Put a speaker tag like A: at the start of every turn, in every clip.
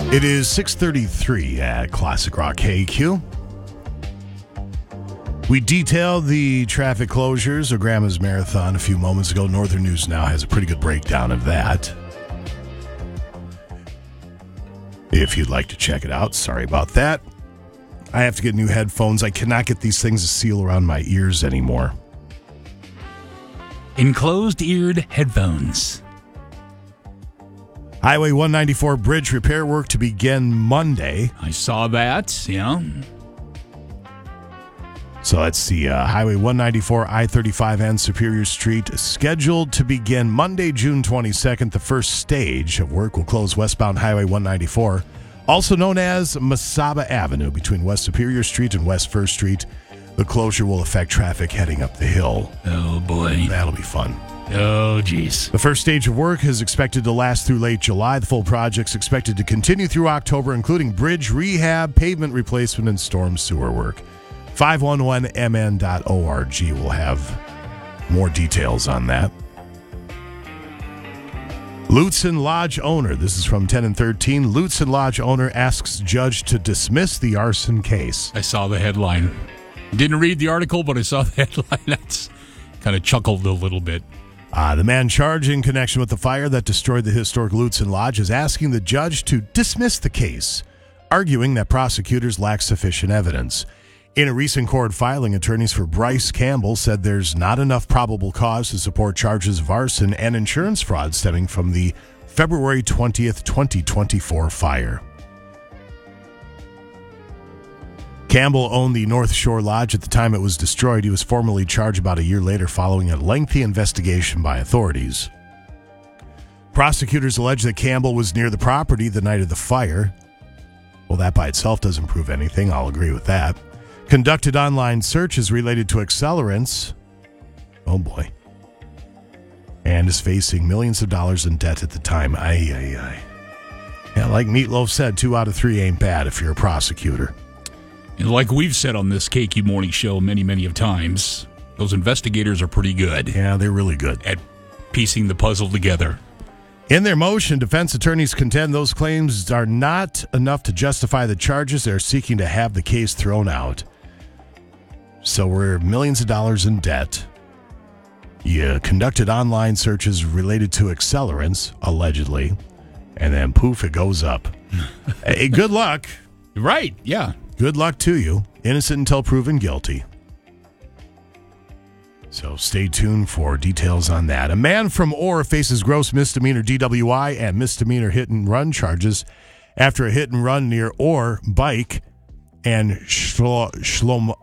A: It is 6:33 at Classic Rock KQ. We detailed the traffic closures of Grandma's Marathon a few moments ago. Northern News Now has a pretty good breakdown of that. If you'd like to check it out, sorry about that. I have to get new headphones. I cannot get these things to seal around my ears anymore.
B: Enclosed-eared headphones.
A: Highway 194 bridge repair work to begin Monday.
B: I saw that, yeah.
A: So that's the Highway 194, I-35 and Superior Street, scheduled to begin Monday, June 22nd. The first stage of work will close westbound Highway 194, also known as Mesaba Avenue, between West Superior Street and West 1st Street. The closure will affect traffic heading up the hill.
B: Oh, boy.
A: That'll be fun.
B: Oh, geez.
A: The first stage of work is expected to last through late July. The full project's expected to continue through October, including bridge rehab, pavement replacement, and storm sewer work. 511mn.org will have more details on that. Lutsen Lodge owner, this is from 10 and 13. Lutsen Lodge owner asks judge to dismiss the arson case.
B: I saw the headline. Didn't read the article, but I saw the headline. That's kind of chuckled a little bit.
A: The man charged in connection with the fire that destroyed the historic Lutsen Lodge is asking the judge to dismiss the case, arguing that prosecutors lack sufficient evidence. In a recent court filing, attorneys for Bryce Campbell said there's not enough probable cause to support charges of arson and insurance fraud stemming from the February 20th, 2024 fire. Campbell owned the North Shore Lodge at the time it was destroyed. He was formally charged about a year later following a lengthy investigation by authorities. Prosecutors allege that Campbell was near the property the night of the fire. Well, that by itself doesn't prove anything. I'll agree with that. Conducted online searches related to accelerants. Oh, boy. And is facing millions of dollars in debt at the time. Yeah, like Meatloaf said, 2 out of 3 ain't bad if you're a prosecutor.
B: And like we've said on this KQ Morning Show many, many of times, those investigators are pretty good.
A: Yeah, they're really good
B: at piecing the puzzle together.
A: In their motion, defense attorneys contend those claims are not enough to justify the charges. They're seeking to have the case thrown out. So we're millions of dollars in debt. You conducted online searches related to accelerants, allegedly, and then poof, it goes up. Hey, good luck.
B: Right, yeah.
A: Good luck to you. Innocent until proven guilty. So stay tuned for details on that. A man from Orr faces gross misdemeanor DWI and misdemeanor hit and run charges after a hit and run near Orr Bike and Shlomka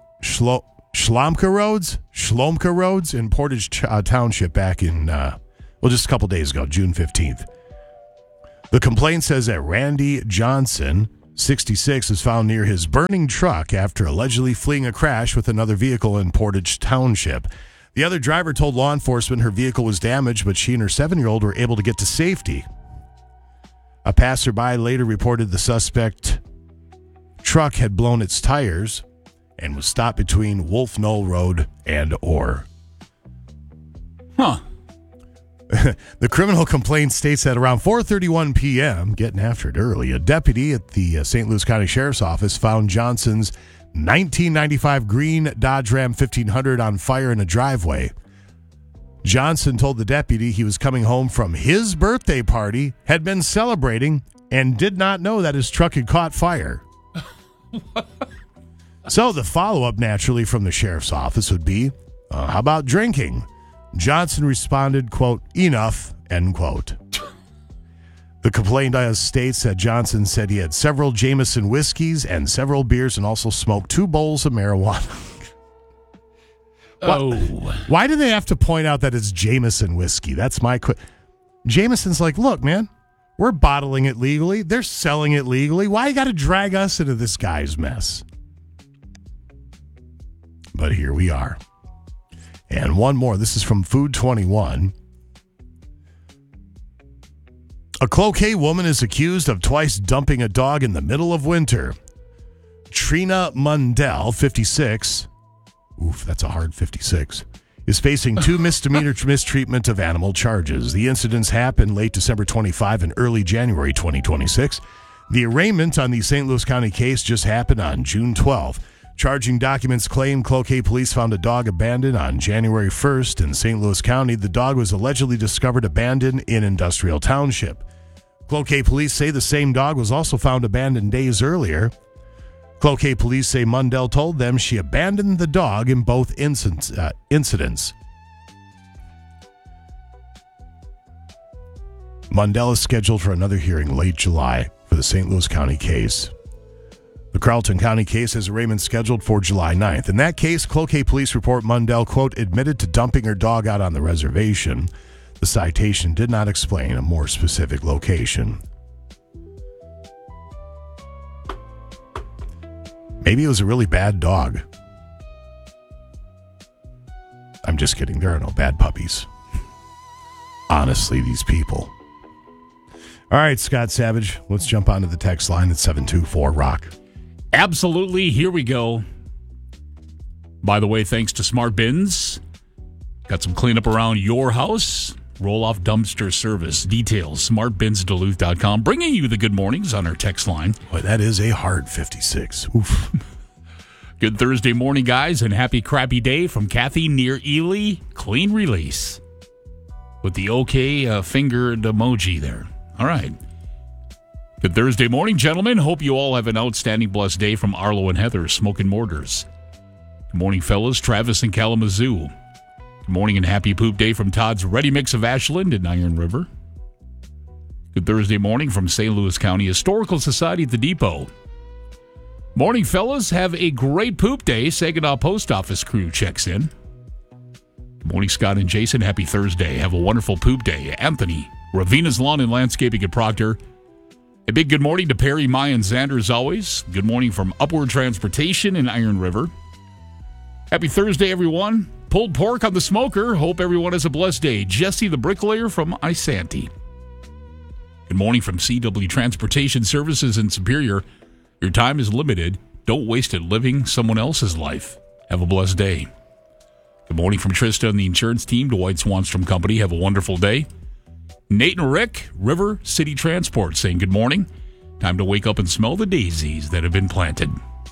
A: Roads in Portage Township back in, just a couple days ago, June 15th. The complaint says that Randy Johnson, 66, is found near his burning truck after allegedly fleeing a crash with another vehicle in Portage Township. The other driver told law enforcement her vehicle was damaged, but she and her 7-year-old were able to get to safety. A passerby later reported the suspect truck had blown its tires and was stopped between Wolf Knoll Road and Orr.
B: Huh.
A: The criminal complaint states that around 4:31 p.m., getting after it early, a deputy at the St. Louis County Sheriff's Office found Johnson's 1995 green Dodge Ram 1500 on fire in a driveway. Johnson told the deputy he was coming home from his birthday party, had been celebrating, and did not know that his truck had caught fire. So the follow-up, naturally, from the sheriff's office would be, how about drinking? Johnson responded, quote, enough, end quote. The complaint states that Johnson said he had several Jameson whiskeys and several beers and also smoked 2 bowls of marijuana. Why do they have to point out that it's Jameson whiskey? That's my Jameson's like, look, man, we're bottling it legally. They're selling it legally. Why you got to drag us into this guy's mess? But here we are. And one more. This is from Food 21. A Cloquet woman is accused of twice dumping a dog in the middle of winter. Trina Mundell, 56. Oof, that's a hard 56. Is facing 2 misdemeanor mistreatment of animal charges. The incidents happened late December 25 and early January 2026. The arraignment on the St. Louis County case just happened on June 12th. Charging documents claim Cloquet police found a dog abandoned on January 1st in St. Louis County. The dog was allegedly discovered abandoned in Industrial Township. Cloquet police say the same dog was also found abandoned days earlier. Cloquet police say Mundell told them she abandoned the dog in both incidents. Mundell is scheduled for another hearing late July for the St. Louis County case. The Carlton County case has arraignment scheduled for July 9th. In that case, Cloquet police report Mundell, quote, admitted to dumping her dog out on the reservation. The citation did not explain a more specific location. Maybe it was a really bad dog. I'm just kidding. There are no bad puppies. Honestly, these people. All right, Scott Savage, let's jump onto the text line at 724-ROCK.
B: Absolutely. Here we go. By the way, thanks to Smart Bins. Got some cleanup around your house. Roll-off dumpster service. Details, smartbinsduluth.com. Bringing you the good mornings on our text line.
A: Boy, that is a hard 56. Oof.
B: Good Thursday morning, guys, and happy crappy day from Kathy near Ely. Clean release. With the okay fingered emoji there. All right. Good Thursday morning, gentlemen. Hope you all have an outstanding, blessed day from Arlo and Heather, Smoking Mortars. Good morning, fellas. Travis and Kalamazoo. Good morning and happy poop day from Todd's Ready Mix of Ashland in Iron River. Good Thursday morning from St. Louis County Historical Society at the Depot. Morning, fellas. Have a great poop day. Saginaw Post Office crew checks in. Good morning, Scott and Jason. Happy Thursday. Have a wonderful poop day. Anthony, Ravina's Lawn and Landscaping at Proctor. A big good morning to Perry, Maya, and Xander as always. Good morning from Upward Transportation in Iron River. Happy Thursday, everyone. Pulled pork on the smoker. Hope everyone has a blessed day. Jesse the Bricklayer from Isanti. Good morning from CW Transportation Services in Superior. Your time is limited. Don't waste it living someone else's life. Have a blessed day. Good morning from Trista and the insurance team to White Swanstrom Company. Have a wonderful day. Nate and Rick, River City Transport, saying good morning. Time to wake up and smell the daisies that have been planted.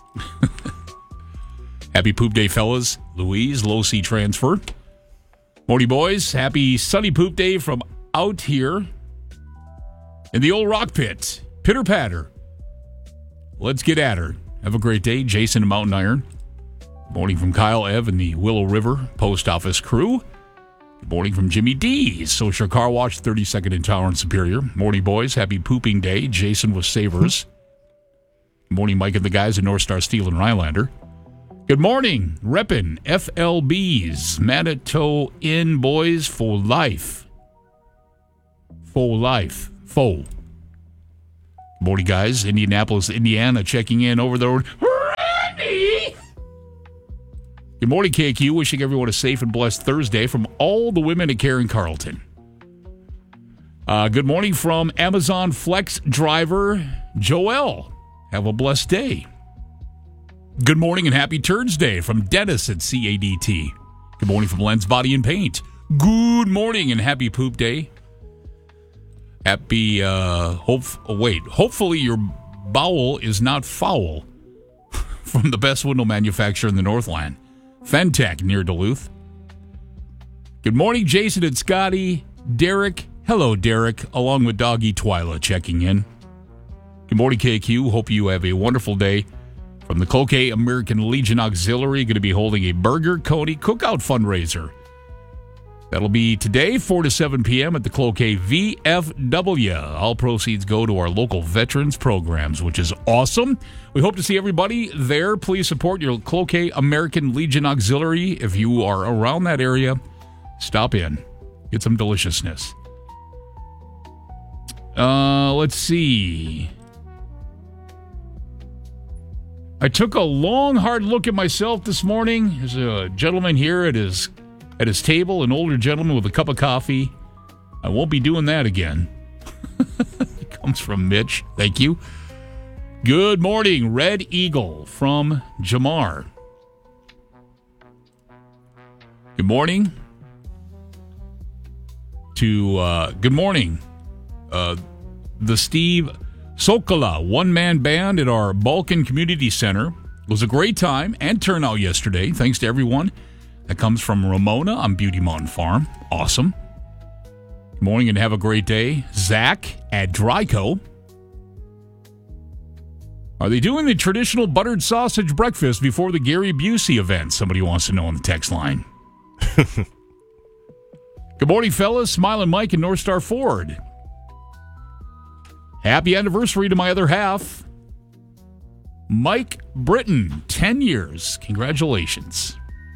B: Happy poop day, fellas. Louise, Low C Transfer. Morty boys, happy sunny poop day from out here in the old rock pit. Pitter patter. Let's get at her. Have a great day. Jason and Mountain Iron. Morning from Kyle, Ev, and the Willow River Post Office crew. Good morning from Jimmy D. Social Car Wash, 32nd in Tower and Superior. Morning, boys. Happy pooping day. Jason with Savers. Good morning, Mike and the guys at North Star Steel and Rylander. Good morning, reppin' FLBs. Manitou in, boys, for life. For life. Faux. Good morning, guys. Indianapolis, Indiana, checking in over the road. Randy! Good morning, KQ. Wishing everyone a safe and blessed Thursday from all the women at Karen Carlton. Good morning from Amazon Flex driver Joel. Have a blessed day. Good morning and happy Turds Day from Dennis at CADT. Good morning from Lens Body and Paint. Good morning and happy poop day. Happy, hopefully your bowel is not foul from the best window manufacturer in the Northland. Fentech near Duluth. Good morning, Jason and Scotty. Derek. Hello, Derek, along with Doggy Twyla checking in. Good morning, KQ. Hope you have a wonderful day. From the Cloquet American Legion Auxiliary, going to be holding a Burger Coney Cookout fundraiser. That'll be today, 4 to 7 p.m. at the Cloquet VFW. All proceeds go to our local veterans programs, which is awesome. We hope to see everybody there. Please support your Cloquet American Legion Auxiliary. If you are around that area, stop in. Get some deliciousness. Let's see. I took a long, hard look at myself this morning. There's a gentleman here at his table, an older gentleman with a cup of coffee. I won't be doing that again. It comes from Mitch. Thank you. Good morning, Red Eagle from Jamar. Good morning. Good morning. The Steve Sokola, one-man band at our Balkan Community Center. It was a great time and turnout yesterday. Thanks to everyone. That comes from Ramona on Beauty Mountain Farm. Awesome. Good morning and have a great day. Zach at Dryco. Are they doing the traditional buttered sausage breakfast before the Gary Busey event? Somebody wants to know on the text line. Good morning, fellas. Smiling Mike and North Star Ford. Happy anniversary to my other half, Mike Britton. 10 years. Congratulations.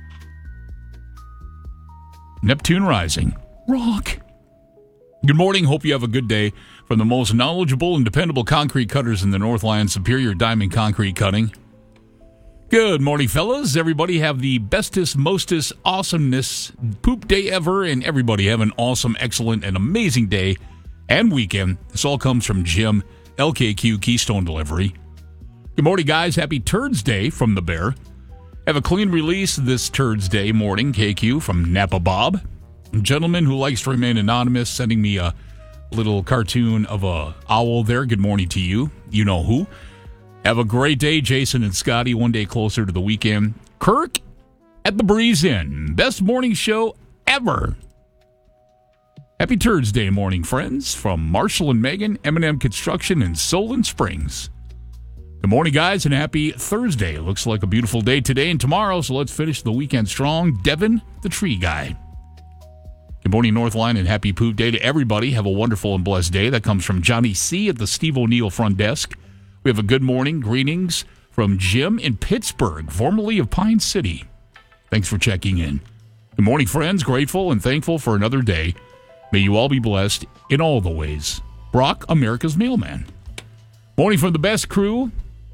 B: Neptune Rising. Rock. Good morning. Hope you have a good day. From the most knowledgeable and dependable concrete cutters in the Northland, Superior Diamond Concrete Cutting. Good morning, fellas. Everybody have the bestest, mostest, awesomest poop day ever, and everybody have an awesome, excellent, and amazing day and weekend. This all comes from Jim, LKQ Keystone Delivery. Good morning, guys. Happy Turds Day from the Bear. Have a clean release this Turds Day morning, KQ, from Napa Bob. A gentleman who likes to remain anonymous, sending me a little cartoon of a owl there. Good morning to you. You know who. Have a great day, Jason and Scotty. One day closer to the weekend. Kirk at the Breeze Inn. Best morning show ever. Happy Turds Day morning, friends, from Marshall and Megan, M&M Construction in Solon Springs. Good morning, guys, and happy Thursday. It looks like a beautiful day today and tomorrow, so let's finish the weekend strong. Devin, the tree guy. Good morning, Northline, and happy poop day to everybody. Have a wonderful and blessed day. That comes from Johnny C. at the Steve O'Neill front desk. We have a good morning greetings from Jim in Pittsburgh, formerly of Pine City. Thanks for checking in. Good morning, friends. Grateful and thankful for another day. May you all be blessed in all the ways. Brock, America's mailman. Morning from the best crew.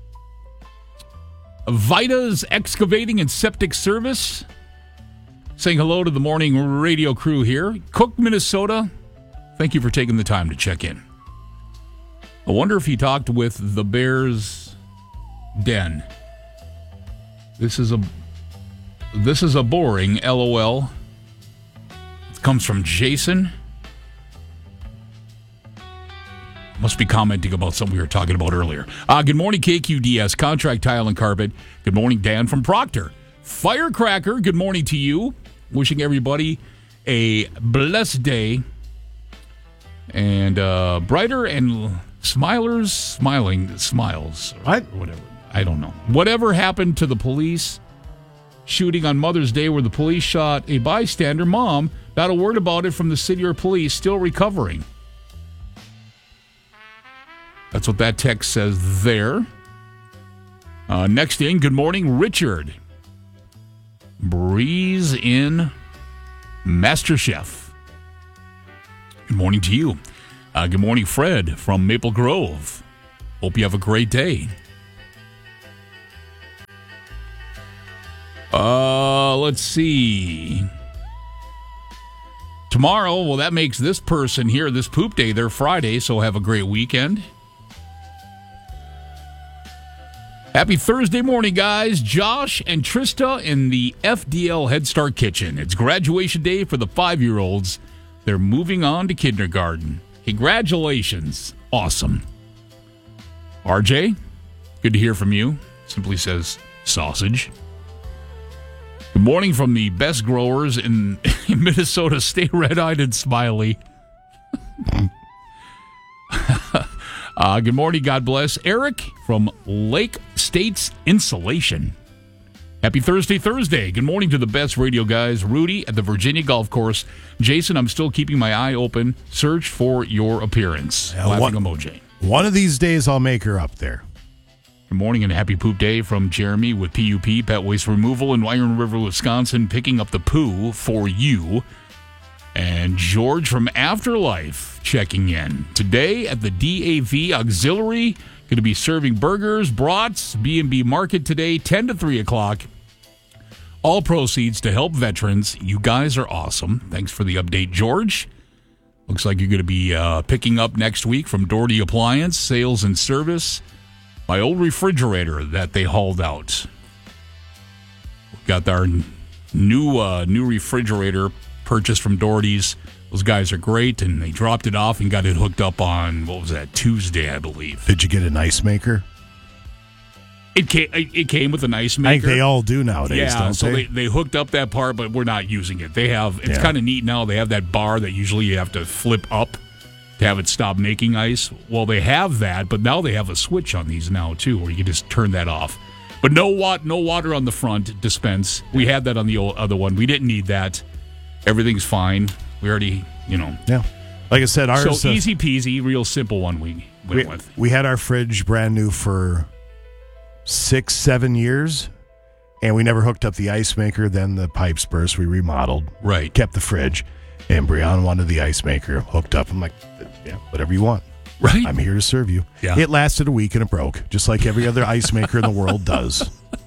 B: Vita's Excavating and Septic Service. Saying hello to the morning radio crew here. Cook, Minnesota. Thank you for taking the time to check in. I wonder if he talked with the Bears Den. This is a boring LOL. It comes from Jason. Must be commenting about something we were talking about earlier. Good morning, KQDS, Contract Tile and Carpet. Good morning, Dan from Proctor. Firecracker, good morning to you. Wishing everybody a blessed day. And brighter and smiling smiles.
A: What?
B: Whatever. I don't know. Whatever happened to the police shooting on Mother's Day where the police shot a bystander? Mom, not a word about it from the city or police. Still recovering. That's what that text says there. Next in, good morning, Richard. Breeze in MasterChef. Good morning to you. Good morning, Fred from Maple Grove. Hope you have a great day. Let's see. Tomorrow, well, that makes this person here, this poop day, their Friday, so have a great weekend. Happy Thursday morning, guys. Josh and Trista in the FDL Head Start Kitchen. It's graduation day for the 5-year-olds. They're moving on to kindergarten. Congratulations. Awesome. RJ, good to hear from you. Simply says sausage. Good morning from the best growers in Minnesota. Stay red-eyed and smiley. Good morning, God bless. Eric from Lake States Insulation. Happy Thursday. Good morning to the best radio guys. Rudy at the Virginia Golf Course. Jason, I'm still keeping my eye open. Search for your appearance. Laughing emoji.
A: One of these days I'll make her up there.
B: Good morning and happy poop day from Jeremy with PUP, Pet Waste Removal in Iron River, Wisconsin, picking up the poo for you. And George from Afterlife checking in. Today at the DAV Auxiliary, going to be serving burgers, brats, B&B Market today, 10 to 3 o'clock. All proceeds to help veterans. You guys are awesome. Thanks for the update, George. Looks like you're going to be picking up next week from Doherty Appliance, Sales and Service, my old refrigerator that they hauled out. We've got our new refrigerator purchased from Doherty's Those guys are great, and they dropped it off and got it hooked up on, what was that, Tuesday, I believe.
A: Did you get an ice maker?
B: It came with an ice maker.
A: I think they all do nowadays, don't
B: so
A: they?
B: they hooked up that part, but we're not using it. It's kind of neat now. They have that bar that usually you have to flip up to have it stop making ice. Well, they have that, but now they have a switch on these now, too, where you can just turn that off. But no water on the front dispense. We had that on the other one. We didn't need that. Everything's fine. We already,
A: Yeah. Like I said, ours...
B: So easy peasy, real simple one we went with.
A: We had our fridge brand new for 6-7 years, and we never hooked up the ice maker. Then the pipes burst. We remodeled.
B: Right.
A: Kept the fridge, and Brianna wanted the ice maker hooked up. I'm like, yeah, whatever you want.
B: Right.
A: I'm here to serve you.
B: Yeah.
A: It lasted a week and it broke, just like every other ice maker in the world does.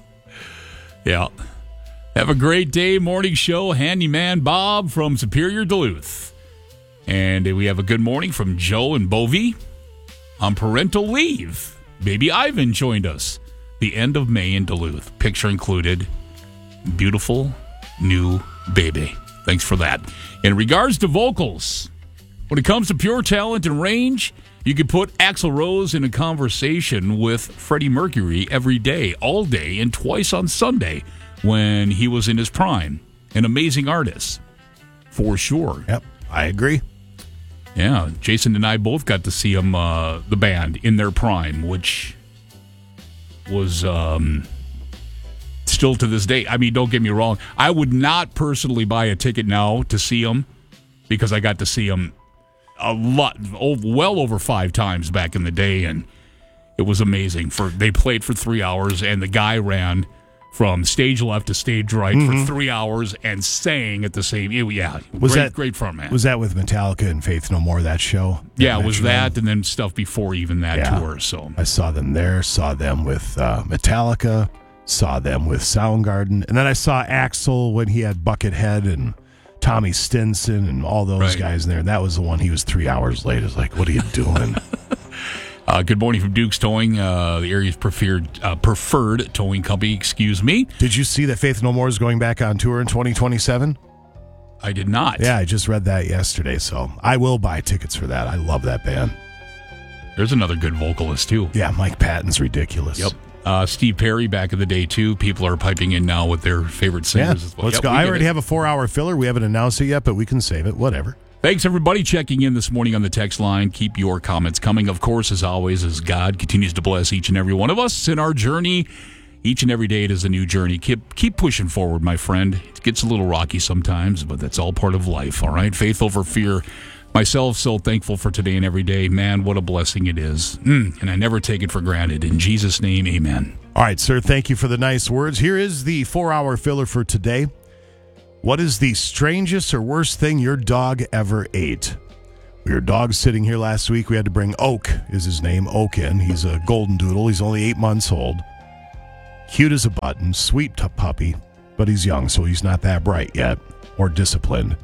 B: Yeah. Have a great day. Morning show. Handyman Bob from Superior, Duluth. And we have a good morning from Joe and Bovey on parental leave. Baby Ivan joined us the end of May in Duluth. Picture included. Beautiful new baby. Thanks for that. In regards to vocals, when it comes to pure talent and range, you can put Axl Rose in a conversation with Freddie Mercury every day, all day, and twice on Sunday when he was in his prime. An amazing artist, for sure.
A: Yep, I agree.
B: Yeah, Jason and I both got to see him, the band, in their prime, which was still to this day. I mean, don't get me wrong. I would not personally buy a ticket now to see him because I got to see him a lot, well over 5 times back in the day, and it was amazing. They played for 3 hours, and the guy ran from stage left to stage right for 3 hours and sang at the same. Yeah, great frontman.
A: Was that with Metallica and Faith No More? That show?
B: Yeah, it was that, and then stuff before even that tour. So
A: I saw them there. Saw them with Metallica. Saw them with Soundgarden, and then I saw Axl when he had Buckethead and Tommy Stinson and all those guys in there. That was the one he was 3 hours late. I was like, what are you doing?
B: Good morning from Duke's Towing, the area's preferred towing company, excuse me.
A: Did you see that Faith No More is going back on tour in 2027?
B: I did not.
A: Yeah, I just read that yesterday, so I will buy tickets for that. I love that band.
B: There's another good vocalist, too.
A: Yeah, Mike Patton's ridiculous.
B: Yep. Steve Perry back in the day, too. People are piping in now with their favorite singers as well.
A: Let's go. I already have a 4-hour filler. We haven't announced it yet, but we can save it. Whatever.
B: Thanks, everybody, checking in this morning on the text line. Keep your comments coming, of course, as always, as God continues to bless each and every one of us in our journey. Each and every day it is a new journey. Keep pushing forward, my friend. It gets a little rocky sometimes, but that's all part of life, all right? Faith over fear. Myself, so thankful for today and every day. Man, what a blessing it is. And I never take it for granted. In Jesus' name, amen.
A: All right, sir, thank you for the nice words. Here is the 4-hour filler for today. What is the strangest or worst thing your dog ever ate? We were dogs sitting here last week. We had to bring Oak, is his name, Oak in. He's a golden doodle. He's only 8 months old. Cute as a button, sweet puppy, but he's young, so he's not that bright yet or disciplined.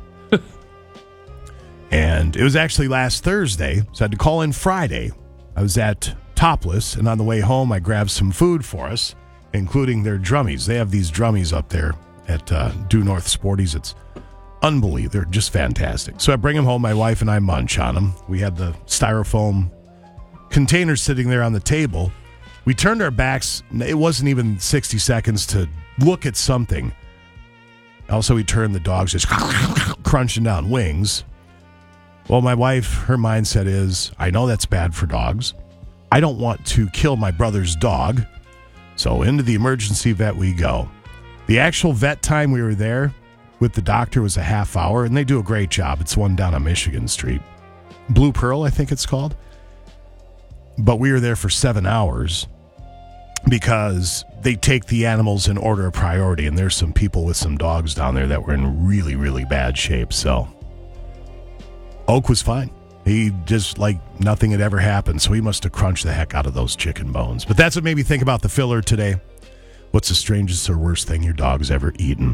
A: And it was actually last Thursday, so I had to call in Friday. I was at Topless, and on the way home, I grabbed some food for us, including their drummies. They have these drummies up there at Due North Sporties. It's unbelievable. They're just fantastic. So I bring them home. My wife and I munch on them. We had the styrofoam containers sitting there on the table. We turned our backs. It wasn't even 60 seconds to look at something. Also, we turned the dogs just crunching down wings. Well, my wife, her mindset is, I know that's bad for dogs. I don't want to kill my brother's dog. So into the emergency vet we go. The actual vet time we were there with the doctor was a half hour, and they do a great job. It's one down on Michigan Street. Blue Pearl, I think it's called. But we were there for 7 hours because they take the animals in order of priority, and there's some people with some dogs down there that were in really, really bad shape. So Oak was fine. He just like nothing had ever happened, so he must have crunched the heck out of those chicken bones. But that's what made me think about the filler today. What's the strangest or worst thing your dog's ever eaten?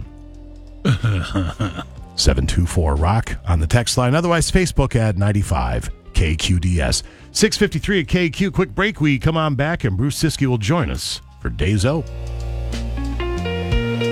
A: 724-ROCK on the text line. Otherwise, Facebook at 95 KQDS. 6:53 at KQ. Quick break. We come on back, and Bruce Siskey will join us for Days O.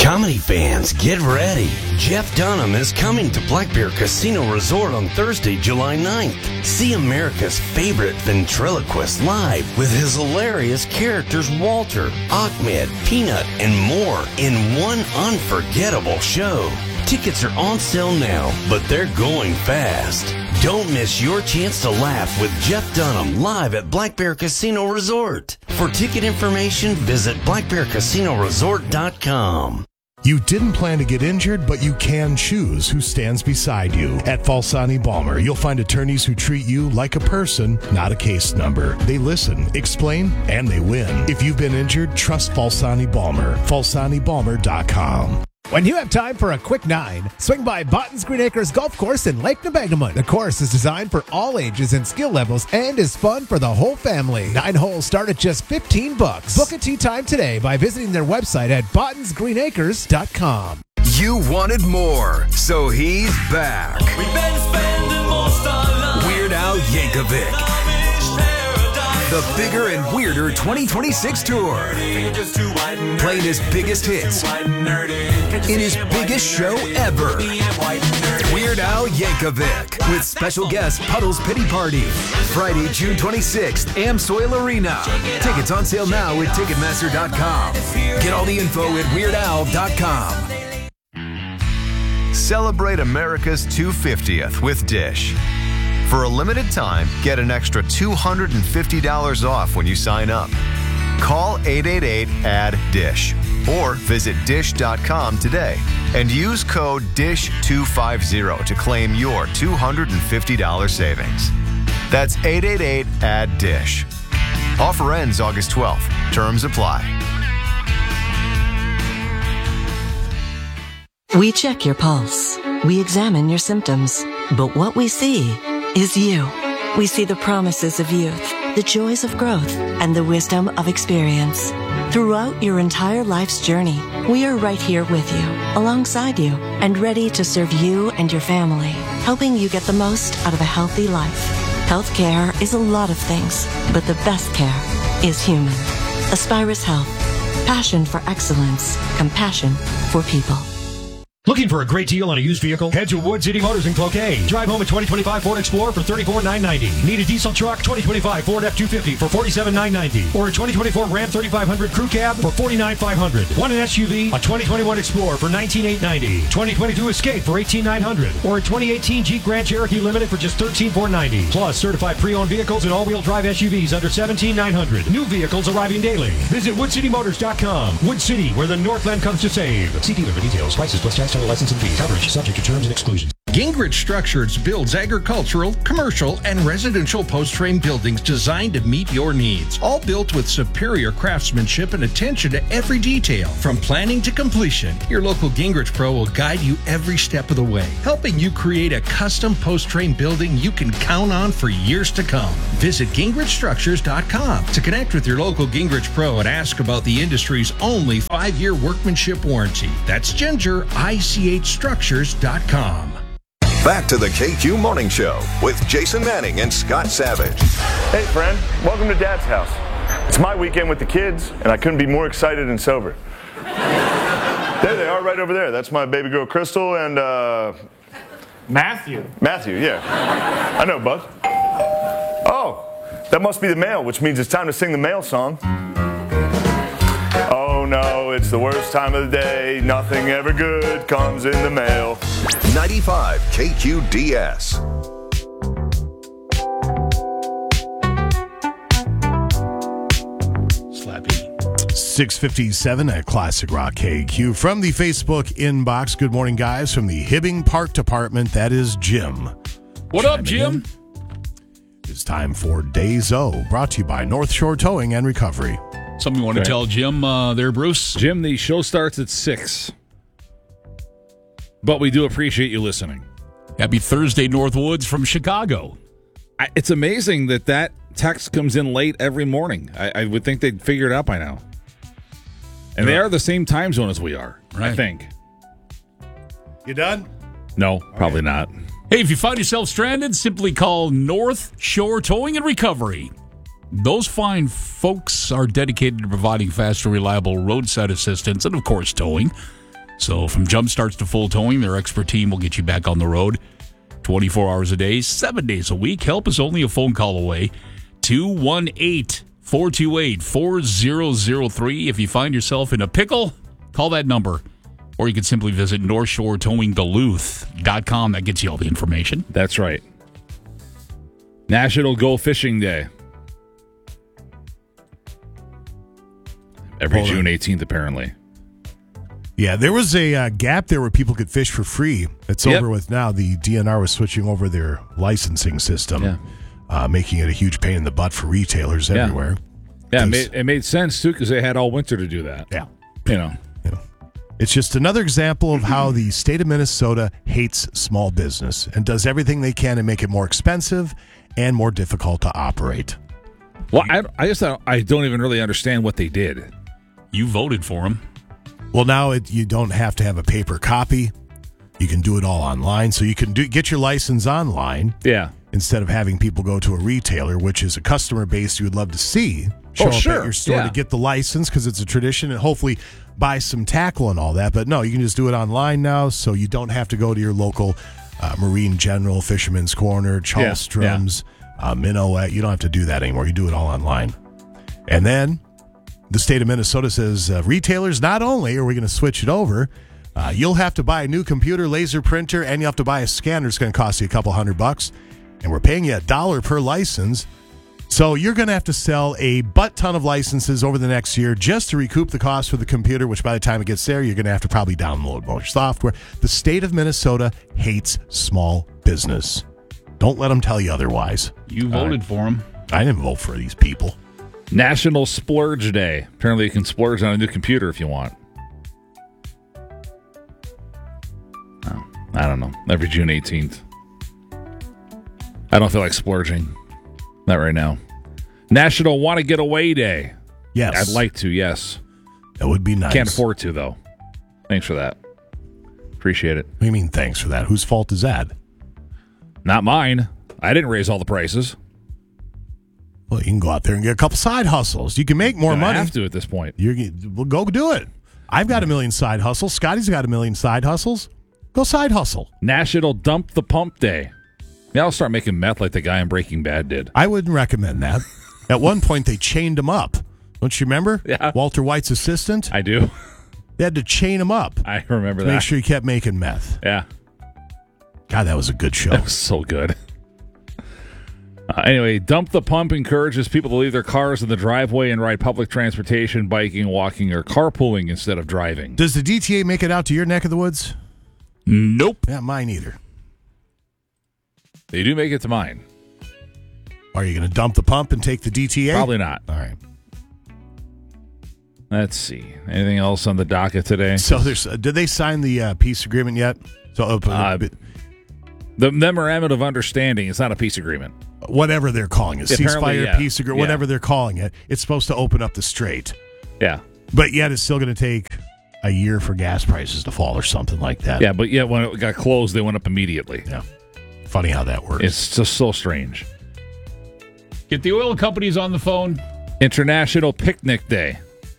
C: Comedy fans, get ready. Jeff Dunham is coming to Black Bear Casino Resort on Thursday, July 9th. See America's favorite ventriloquist live with his hilarious characters Walter, Ahmed, Peanut, and more in one unforgettable show. Tickets are on sale now, but they're going fast. Don't miss your chance to laugh with Jeff Dunham live at Black Bear Casino Resort. For ticket information, visit blackbearcasinoresort.com.
A: You didn't plan to get injured, but you can choose who stands beside you. At Falsani Balmer, you'll find attorneys who treat you like a person, not a case number. They listen, explain, and they win. If you've been injured, trust Falsani Balmer. FalsaniBalmer.com.
D: When you have time for a quick 9, swing by Botton's Green Acres Golf Course in Lake Nebagamon. The course is designed for all ages and skill levels and is fun for the whole family. 9 holes start at just $15. Book a tee time today by visiting their website at bottonsgreenacres.com.
E: You wanted more, so he's back.
F: We've been spending most our life.
E: Weird Al Yankovic. The Bigger and Weirder 2026 tour. Playing his biggest hits in his biggest show ever. Weird Al Yankovic with special guest Puddles Pity Party. Friday, June 26th, Amsoil Arena. Tickets on sale now at Ticketmaster.com. Get all the info at WeirdAl.com.
G: Celebrate America's 250th with Dish. For a limited time, get an extra $250 off when you sign up. Call 888-ADD-DISH or visit dish.com today and use code DISH250 to claim your $250 savings. That's 888-ADD-DISH. Offer ends August 12th. Terms apply.
H: We check your pulse. We examine your symptoms. But what we see is you. We see the promises of youth, the joys of growth, and the wisdom of experience. Throughout your entire life's journey, we are right here with you, alongside you, and ready to serve you and your family, helping you get the most out of a healthy life. Healthcare is a lot of things, but the best care is human. Aspirus Health. Passion for excellence. Compassion for people.
I: Looking for a great deal on a used vehicle? Head to Wood City Motors in Cloquet. Drive home a 2025 Ford Explorer for $34,990. Need a diesel truck? 2025 Ford F-250 for $47,990. Or a 2024 Ram 3500 Crew Cab for $49,500. Want an SUV? A 2021 Explorer for $19,890. 2022 Escape for $18,900. Or a 2018 Jeep Grand Cherokee Limited for just $13,490. Plus certified pre-owned vehicles and all-wheel drive SUVs under $17,900. New vehicles arriving daily. Visit WoodCityMotors.com. Wood City, where the Northland comes to save. See dealer for details. Prices plus tax, title, license, and fees. Coverage subject to terms and exclusions.
J: Gingrich Structures builds agricultural, commercial, and residential post-frame buildings designed to meet your needs. All built with superior craftsmanship and attention to every detail. From planning to completion, your local Gingrich Pro will guide you every step of the way, helping you create a custom post-frame building you can count on for years to come. Visit GingrichStructures.com to connect with your local Gingrich Pro and ask about the industry's only 5-year workmanship warranty. That's GingerichStructures.com.
G: Back to the KQ Morning Show with Jason Manning and Scott Savage.
K: Hey, friend. Welcome to Dad's house. It's my weekend with the kids, and I couldn't be more excited and sober. There they are right over there. That's my baby girl, Crystal, and,
L: Matthew,
K: yeah. I know, bud. Oh, that must be the mail, which means it's time to sing the mail song. Oh, no, it's the worst time of the day. Nothing ever good comes in the mail.
G: 95 KQDS.
B: Slappy.
A: 6:57 at Classic Rock KQ. From the Facebook inbox, good morning, guys. From the Hibbing Park Department, that is Jim.
B: What up, Jim?
A: It's time for Days O, brought to you by North Shore Towing and Recovery.
B: Something you want to tell Jim there, Bruce?
M: Jim, the show starts at 6. But we do appreciate you listening.
B: Happy Thursday, Northwoods from Chicago.
M: It's amazing that text comes in late every morning. I would think they'd figure it out by now. And they are the same time zone as we are, I think.
A: You done?
M: No, probably not.
B: Hey, if you find yourself stranded, simply call North Shore Towing and Recovery. Those fine folks are dedicated to providing fast and reliable roadside assistance and, of course, towing. So from jump starts to full towing, their expert team will get you back on the road 24 hours a day, 7 days a week. Help is only a phone call away. 218-428-4003. If you find yourself in a pickle, call that number. Or you can simply visit NorthshoreTowingDuluth.com. That gets you all the information.
M: That's right. National Go Fishing Day. Every June 18th, apparently.
A: Yeah, there was a gap there where people could fish for free. It's over with now. The DNR was switching over their licensing system, making it a huge pain in the butt for retailers everywhere.
M: Yeah, it made sense, too, because they had all winter to do that.
A: Yeah.
M: You know.
A: It's just another example of how the state of Minnesota hates small business and does everything they can to make it more expensive and more difficult to operate.
M: Well, I guess I don't even really understand what they did.
B: You voted for them.
A: Well, now you don't have to have a paper copy. You can do it all online. So you can get your license online.
M: Yeah.
A: Instead of having people go to a retailer, which is a customer base you would love to see show up at your store to get the license because it's a tradition and hopefully buy some tackle and all that. But no, you can just do it online now, so you don't have to go to your local Marine General, Fisherman's Corner, Charleston's, Minnow. You don't have to do that anymore. You do it all online. And then the state of Minnesota says, retailers, not only are we going to switch it over, you'll have to buy a new computer, laser printer, and you have to buy a scanner. It's going to cost you a couple $100. And we're paying you $1 per license. So you're going to have to sell a butt ton of licenses over the next year just to recoup the cost for the computer, which by the time it gets there, you're going to have to probably download more software. The state of Minnesota hates small business. Don't let them tell you otherwise.
B: You voted for them.
A: I didn't vote for these people.
M: National Splurge Day. Apparently you can splurge on a new computer if you want. Oh, I don't know. Every June 18th. I don't feel like splurging. Not right now. National Want to Get Away Day.
A: Yes.
M: I'd like to, yes.
A: That would be nice.
M: Can't afford to, though. Thanks for that. Appreciate it.
A: What do you mean, thanks for that? Whose fault is that?
M: Not mine. I didn't raise all the prices.
A: Well, you can go out there and get a couple side hustles. You can make more money.
M: I have to at this point.
A: Well, go do it. I've got a million side hustles. Scotty's got a million side hustles. Go side hustle.
M: National Dump the Pump Day. Yeah, I'll start making meth like the guy in Breaking Bad did.
A: I wouldn't recommend that. At one point, they chained him up. Don't you remember?
M: Yeah.
A: Walter White's assistant?
M: I do.
A: They had to chain him up.
M: I remember
A: to
M: that.
A: Make sure he kept making meth.
M: Yeah.
A: God, that was a good show.
M: That was so good. Anyway, Dump the Pump encourages people to leave their cars in the driveway and ride public transportation, biking, walking, or carpooling instead of driving.
A: Does the DTA make it out to your neck of the woods?
B: Nope.
A: Yeah, mine either.
M: They do make it to mine.
A: Are you going to dump the pump and take the DTA?
M: Probably not.
A: All right.
M: Let's see. Anything else on the docket today?
A: So did they sign the peace agreement yet? So
M: the memorandum of understanding. It's not a peace agreement.
A: Whatever they're calling it, ceasefire, peace agreement, whatever they're calling it, it's supposed to open up the strait.
M: Yeah,
A: but yet it's still going to take a year for gas prices to fall or something like that.
M: Yeah, but yet when it got closed, they went up immediately.
A: Yeah, funny how that works.
M: It's just so strange.
B: Get the oil companies on the phone.
M: International Picnic Day.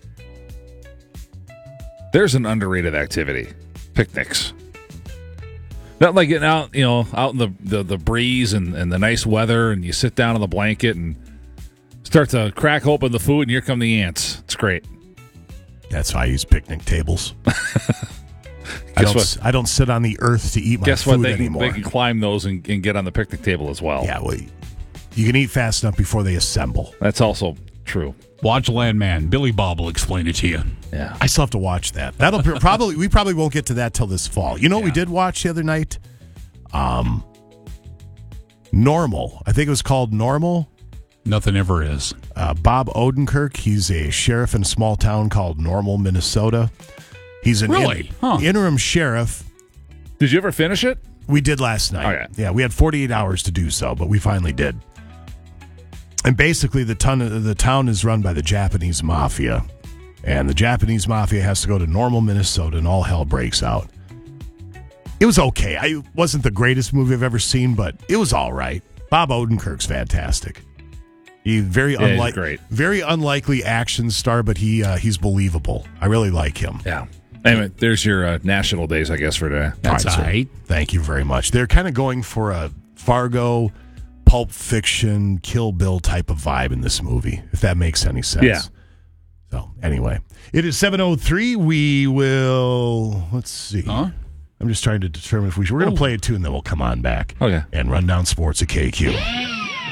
M: There's an underrated activity. Picnics. Not like getting out, out in the breeze and the nice weather, and you sit down on the blanket and start to crack open the food, and here come the ants. It's great.
A: That's why I use picnic tables. I don't sit on the earth to eat my food anymore.
M: They can climb those and get on the picnic table as well.
A: Yeah, well, you can eat fast enough before they assemble.
M: That's also true.
B: Watch Landman. Billy Bob will explain it to you.
M: Yeah,
A: I still have to watch that. That'll we probably won't get to that till this fall. You know what we did watch the other night? Normal. I think it was called Normal.
B: Nothing ever is.
A: Bob Odenkirk. He's a sheriff in a small town called Normal, Minnesota. He's an interim sheriff.
M: Did you ever finish it?
A: We did last night.
M: Okay.
A: Yeah, we had 48 hours to do so, but we finally did. And basically, the town is run by the Japanese mafia. And the Japanese mafia has to go to Normal, Minnesota, and all hell breaks out. It was okay. It wasn't the greatest movie I've ever seen, but it was all right. Bob Odenkirk's fantastic. He's very
M: great.
A: Very unlikely action star, but he's believable. I really like him.
M: Yeah. Anyway, there's your national days, I guess, for today.
B: That's all right.
A: Thank you very much. They're kind of going for a Fargo, Pulp Fiction, Kill Bill type of vibe in this movie, if that makes any sense.
M: Yeah.
A: So, anyway, it is 7:03. We will, let's see.
B: Huh?
A: I'm just trying to determine if we're going to play it too, and then we'll come on back.
M: Okay.
A: And run down sports at KQ.